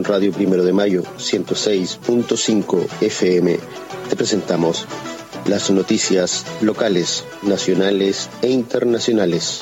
Radio Primero de Mayo 106.5 FM te presentamos las noticias locales, nacionales e internacionales.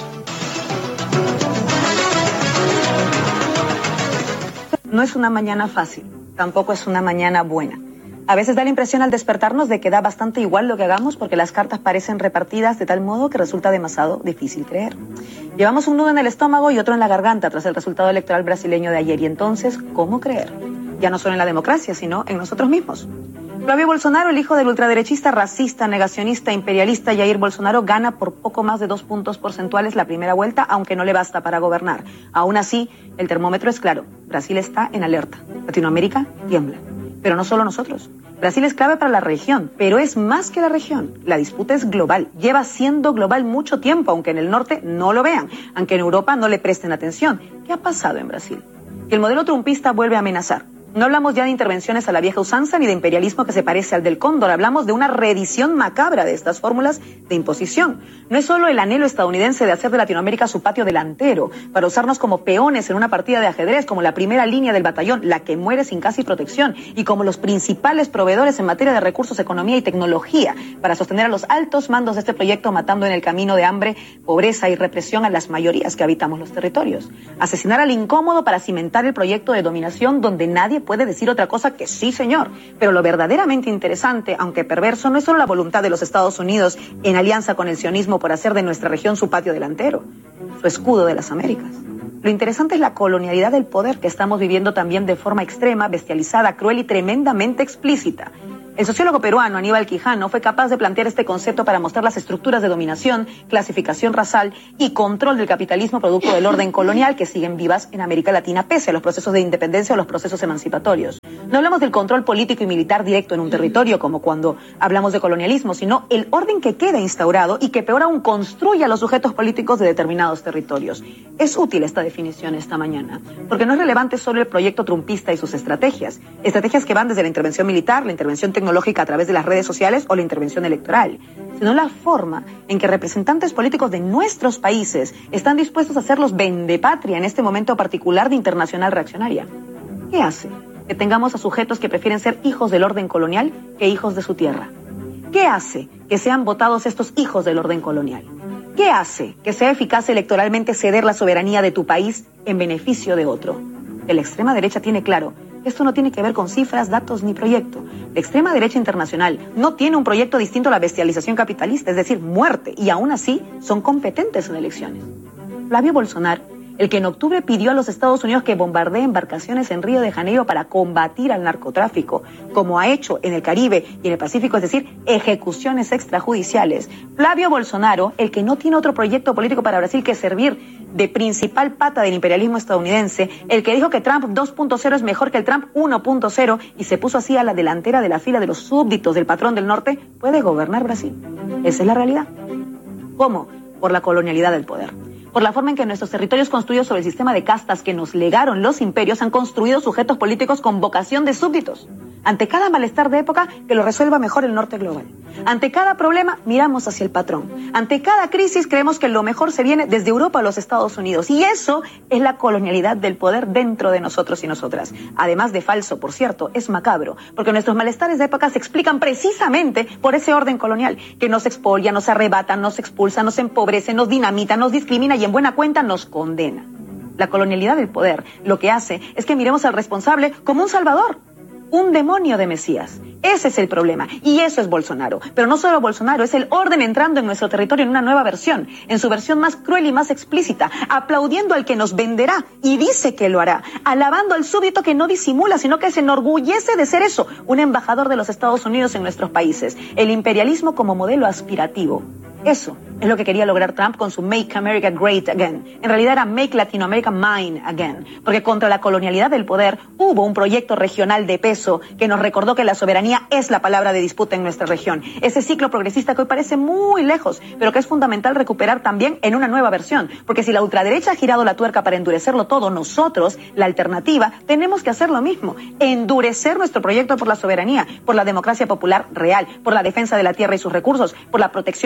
No es una mañana fácil, tampoco es una mañana buena. A veces da la impresión al despertarnos de que da bastante igual lo que hagamos porque las cartas parecen repartidas de tal modo que resulta demasiado difícil creer. Llevamos un nudo en el estómago y otro en la garganta tras el resultado electoral brasileño de ayer. Y entonces, ¿cómo creer? Ya no solo en la democracia, sino en nosotros mismos. Flavio Bolsonaro, el hijo del ultraderechista, racista, negacionista, imperialista Jair Bolsonaro, gana por poco más de 2 puntos porcentuales la primera vuelta, aunque no le basta para gobernar. Aún así, el termómetro es claro. Brasil está en alerta. Latinoamérica tiembla. Pero no solo nosotros. Brasil es clave para la región, pero es más que la región. La disputa es global. Lleva siendo global mucho tiempo, aunque en el norte no lo vean, aunque en Europa no le presten atención. ¿Qué ha pasado en Brasil? Que el modelo trumpista vuelve a amenazar. No hablamos ya de intervenciones a la vieja usanza ni de imperialismo que se parece al del cóndor. Hablamos de una reedición macabra de estas fórmulas de imposición. No es solo el anhelo estadounidense de hacer de Latinoamérica su patio delantero, para usarnos como peones en una partida de ajedrez, como la primera línea del batallón, la que muere sin casi protección, y como los principales proveedores en materia de recursos, economía y tecnología, para sostener a los altos mandos de este proyecto, matando en el camino de hambre, pobreza y represión a las mayorías que habitamos los territorios. Asesinar al incómodo para cimentar el proyecto de dominación donde nadie puede decir otra cosa que sí, señor. Pero lo verdaderamente interesante, aunque perverso, no es solo la voluntad de los Estados Unidos en alianza con el sionismo por hacer de nuestra región su patio delantero, su escudo de las Américas. Lo interesante es la colonialidad del poder que estamos viviendo también de forma extrema, bestializada, cruel y tremendamente explícita. El sociólogo peruano Aníbal Quijano fue capaz de plantear este concepto para mostrar las estructuras de dominación, clasificación racial y control del capitalismo producto del orden colonial que siguen vivas en América Latina pese a los procesos de independencia o los procesos emancipatorios. No hablamos del control político y militar directo en un territorio como cuando hablamos de colonialismo, sino el orden que queda instaurado y que peor aún construye a los sujetos políticos de determinados territorios. Es útil esta definición esta mañana, porque no es relevante solo el proyecto trumpista y sus estrategias que van desde la intervención militar, la intervención tecnológica a través de las redes sociales o la intervención electoral, sino la forma en que representantes políticos de nuestros países están dispuestos a ser los vendepatria en este momento particular de internacional reaccionaria. ¿Qué hace que tengamos a sujetos que prefieren ser hijos del orden colonial que hijos de su tierra? ¿Qué hace que sean votados estos hijos del orden colonial? ¿Qué hace que sea eficaz electoralmente ceder la soberanía de tu país en beneficio de otro? La extrema derecha tiene claro que esto no tiene que ver con cifras, datos ni proyecto. La extrema derecha internacional no tiene un proyecto distinto a la bestialización capitalista, es decir, muerte, y aún así son competentes en elecciones. Flavio Bolsonaro, el que en octubre pidió a los Estados Unidos que bombardee embarcaciones en Río de Janeiro para combatir al narcotráfico, como ha hecho en el Caribe y en el Pacífico, es decir, ejecuciones extrajudiciales. Flavio Bolsonaro, el que no tiene otro proyecto político para Brasil que servir de principal pata del imperialismo estadounidense, el que dijo que Trump 2.0 es mejor que el Trump 1.0 y se puso así a la delantera de la fila de los súbditos del patrón del norte, puede gobernar Brasil. Esa es la realidad. ¿Cómo? Por la colonialidad del poder. Por la forma en que nuestros territorios construidos sobre el sistema de castas que nos legaron los imperios han construido sujetos políticos con vocación de súbditos. Ante cada malestar de época, que lo resuelva mejor el norte global. Ante cada problema, miramos hacia el patrón. Ante cada crisis, creemos que lo mejor se viene desde Europa a los Estados Unidos. Y eso es la colonialidad del poder dentro de nosotros y nosotras. Además de falso, por cierto, es macabro, porque nuestros malestares de época se explican precisamente por ese orden colonial, que nos expolia, nos arrebata, nos expulsa, nos empobrece, nos dinamita, nos discrimina y en buena cuenta nos condena. La colonialidad del poder lo que hace es que miremos al responsable como un salvador, un demonio de Mesías. Ese es el problema, y eso es Bolsonaro. Pero no solo Bolsonaro, es el orden entrando en nuestro territorio en una nueva versión, en su versión más cruel y más explícita, aplaudiendo al que nos venderá, y dice que lo hará, alabando al súbdito que no disimula, sino que se enorgullece de ser eso, un embajador de los Estados Unidos en nuestros países. El imperialismo como modelo aspirativo. Eso es lo que quería lograr Trump con su Make America Great Again. En realidad era Make Latinoamérica Mine Again, porque contra la colonialidad del poder hubo un proyecto regional de peso que nos recordó que la soberanía es la palabra de disputa en nuestra región. Ese ciclo progresista que hoy parece muy lejos, pero que es fundamental recuperar también en una nueva versión, porque si la ultraderecha ha girado la tuerca para endurecerlo todo, nosotros, la alternativa, tenemos que hacer lo mismo, endurecer nuestro proyecto por la soberanía, por la democracia popular real, por la defensa de la tierra y sus recursos, por la protección de nuestra diversidad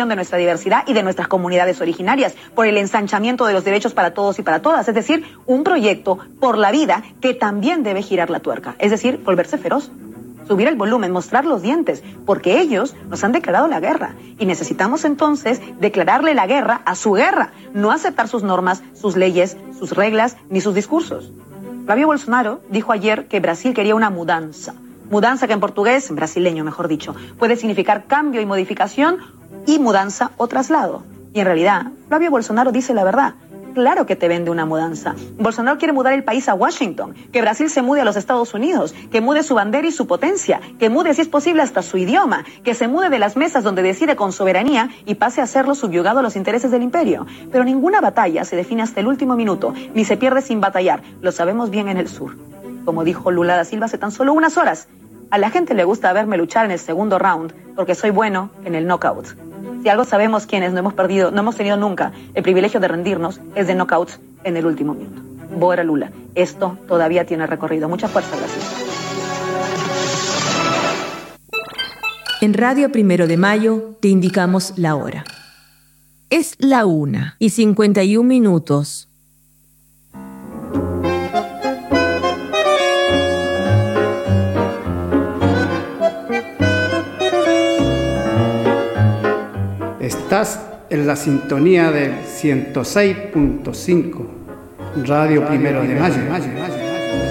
diversidad y de nuestras comunidades originarias, por el ensanchamiento de los derechos para todos y para todas, es decir, un proyecto por la vida que también debe girar la tuerca, es decir, volverse feroz. Subir el volumen, mostrar los dientes, porque ellos nos han declarado la guerra y necesitamos entonces declararle la guerra a su guerra, no aceptar sus normas, sus leyes, sus reglas ni sus discursos. Flavio Bolsonaro dijo ayer que Brasil quería una mudanza que en portugués, en brasileño mejor dicho, puede significar cambio y modificación y mudanza o traslado. Y en realidad, Flavio Bolsonaro dice la verdad. Claro que te vende una mudanza. Bolsonaro quiere mudar el país a Washington, que Brasil se mude a los Estados Unidos, que mude su bandera y su potencia, que mude si es posible hasta su idioma, que se mude de las mesas donde decide con soberanía y pase a serlo subyugado a los intereses del imperio. Pero ninguna batalla se define hasta el último minuto, ni se pierde sin batallar. Lo sabemos bien en el sur. Como dijo Lula da Silva hace tan solo unas horas, a la gente le gusta verme luchar en el segundo round porque soy bueno en el knockout. Si algo sabemos quienes no hemos tenido nunca el privilegio de rendirnos, es de knockouts en el último minuto. Bora Lula, esto todavía tiene recorrido. Mucha fuerza, Brasil. En Radio 1 de Mayo te indicamos la hora. Es la 1:51. Estás en la sintonía del 106.5, Radio 1 de Mayo.